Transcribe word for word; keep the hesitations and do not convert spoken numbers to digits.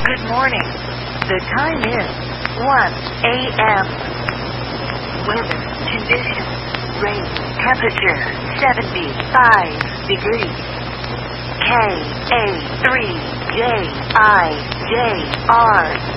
Good morning. The time is one a.m. Weather conditions. Rain. Temperature seventy-five degrees. K A three J I J R